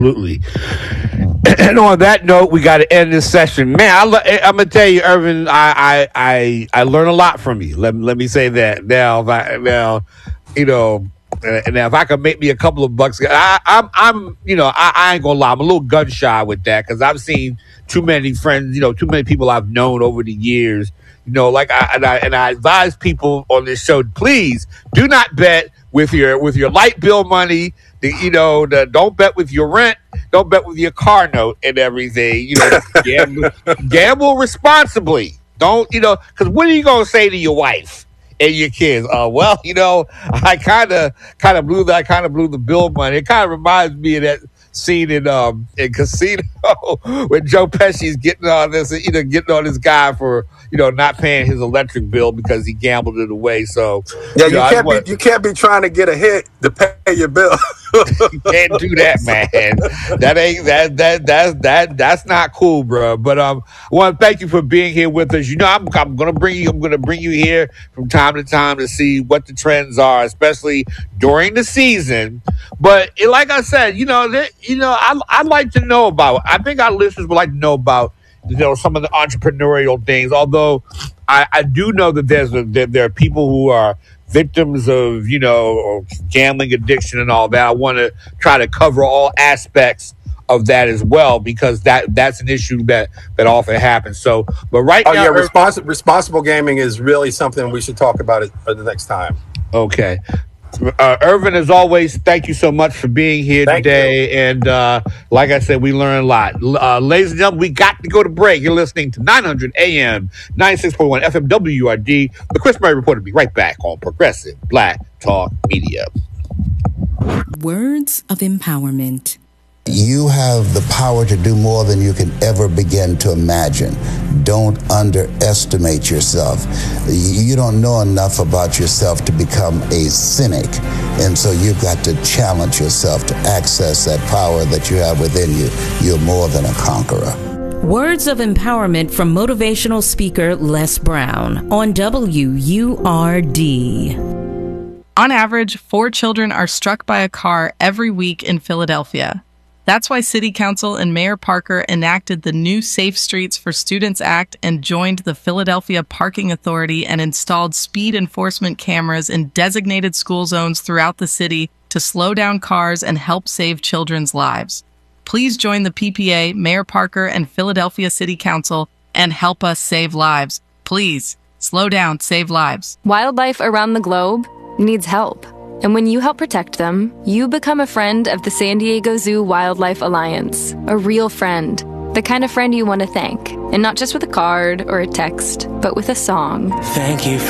Absolutely. And on that note, we got to end this session, man. I'm gonna tell you, Irvin, I learn a lot from you. Let me say that now. You know, and now if I can make me a couple of bucks, I'm I ain't gonna lie, I'm a little gun shy with that because I've seen too many friends, too many people I've known over the years. Like I advise people on this show, please do not bet with your light bill money. Don't bet with your rent. Don't bet with your car note and everything. Gamble responsibly. Don't because what are you gonna say to your wife and your kids? I kind of blew the bill money. It kind of reminds me of that scene in Casino when Joe Pesci's getting on this guy for not paying his electric bill because he gambled it away. So yeah, you can't be trying to get a hit to pay your bill. You can't do that, man. That's not cool, bro. But I want to thank you for being here with us. I'm gonna bring you here from time to time to see what the trends are, especially during the season. But like I said, I'd like to know about. I think our listeners would like to know about some of the entrepreneurial things. Although I do know that there are people who are victims of gambling addiction and all that. I want to try to cover all aspects of that as well because that's an issue that often happens. So, but right now, responsible gaming is really something we should talk about it the next time. Okay. Irvin, as always, thank you so much for being here today. And like I said, we learned a lot. Ladies and gentlemen, we got to go to break. You're listening to 900 AM, 96.1 FM WRD. The Chris Murray Report will be right back on Progressive Black Talk Media. Words of empowerment. You have the power to do more than you can ever begin to imagine. Don't underestimate yourself. You don't know enough about yourself to become a cynic. And so you've got to challenge yourself to access that power that you have within you. You're more than a conqueror. Words of empowerment from motivational speaker Les Brown on WURD. On average, 4 children are struck by a car every week in Philadelphia. That's why City Council and Mayor Parker enacted the new Safe Streets for Students Act and joined the Philadelphia Parking Authority and installed speed enforcement cameras in designated school zones throughout the city to slow down cars and help save children's lives. Please join the PPA, Mayor Parker, and Philadelphia City Council and help us save lives. Please, slow down, save lives. Wildlife around the globe needs help. And when you help protect them, you become a friend of the San Diego Zoo Wildlife Alliance. A real friend. The kind of friend you want to thank. And not just with a card or a text, but with a song. Thank you for